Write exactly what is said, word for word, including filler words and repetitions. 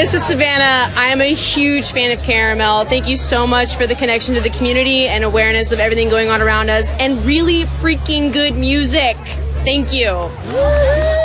this is Savannah. I am a huge fan of Caramel. Thank you so much for the connection to the community and awareness of everything going on around us, and really freaking good music. Thank you.